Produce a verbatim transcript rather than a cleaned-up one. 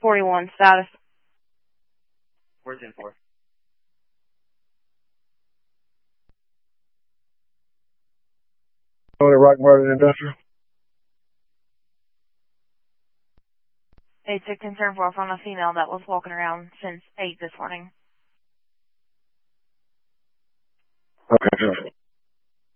forty-one, status. four ten four. Tony Rockmart Industrial. They took concern for from a female that was walking around since eight this morning. Okay.